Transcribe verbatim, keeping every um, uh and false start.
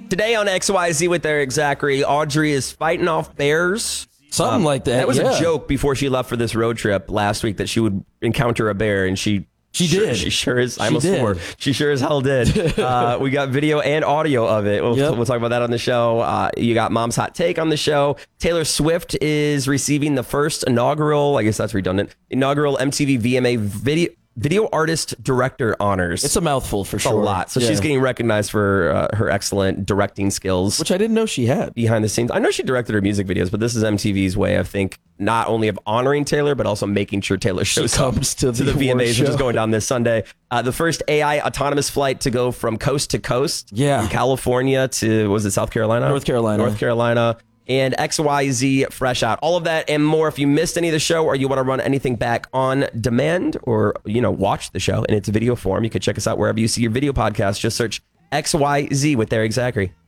Today on X Y Z with Eric Zachary, Audrey is fighting off bears. Something um, like that. That was yeah. a joke before she left for this road trip last week that she would encounter a bear, and she she sure, did. She sure is. I she almost did. swore. She sure as hell did. uh, we got video and audio of it. We'll, yep. we'll talk about that on the show. Uh, you got Mom's Hot Take on the show. Taylor Swift is receiving the first inaugural, I guess that's redundant, inaugural M T V V M A video. Video Artist Director honors. It's a mouthful for it's sure. A lot. So yeah. she's getting recognized for uh, her excellent directing skills. Which I didn't know she had. Behind the scenes. I know she directed her music videos, but this is M T V's way, I think, not only of honoring Taylor, but also making sure Taylor shows she comes up to the, to the V M As, show. which is going down this Sunday. Uh, the first A I autonomous flight to go from coast to coast. Yeah. From California to, was it South Carolina? North Carolina. North Carolina. And X Y Z Fresh Out. All of that and more. If you missed any of the show or you want to run anything back on demand or, you know, watch the show in its video form, you can check us out wherever you see your video podcast. Just search X Y Z with Eric Zachary.